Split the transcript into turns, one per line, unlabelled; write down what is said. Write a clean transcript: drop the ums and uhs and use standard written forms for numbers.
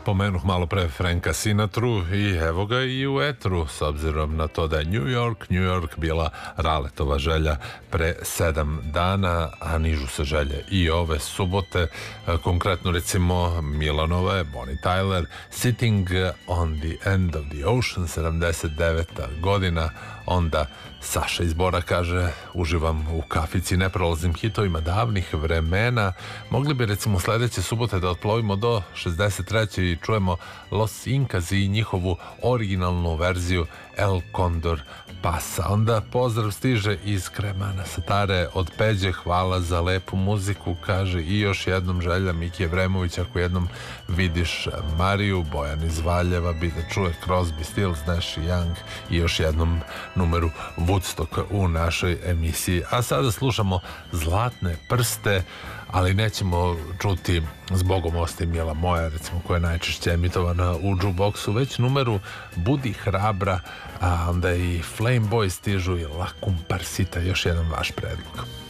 Pomenuh malo pre Franka Sinatru i evo ga i u etru, s obzirom na to da je New York bila Raletova želja pre 7 dana, a nižu se želje i ove subote, konkretno recimo Milanova je Bonnie Tyler, Sitting on the End of the Ocean, 79. godina. Onda Saša iz Bora kaže: uživam u kafici neprolaznim hitovima davnih vremena. Mogli bi recimo sledeće subote da otplovimo do 63. i čujemo Los Incas i njihovu originalnu verziju El Condor Pasa. Onda pozdrav stiže iz Kremana Satare od Peđe, hvala za lepu muziku, kaže, i još jednom želja Miki Evremović, ako jednom vidiš Mariju. Bojan iz Valjeva bi da čuje Crosby, Stills, Nash i Young i još jednom numeru Woodstock u našoj emisiji. A sada slušamo Zlatne prste, ali nećemo čuti Zbogom ostaje mila moja, recimo, koja je najčešće emitovana u jukeboxu, već numeru Budi hrabra, a onda i Flame Boy stižu i La Comparsita, još jedan vaš predlog.